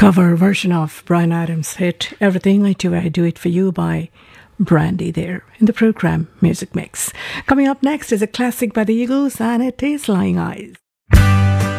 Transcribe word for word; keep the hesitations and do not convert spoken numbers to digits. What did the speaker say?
cover version of Bryan Adams' hit Everything I Do, I Do It For You by Brandy there in the program Music Mix. Coming up next is a classic by the Eagles, and it is Lying Eyes.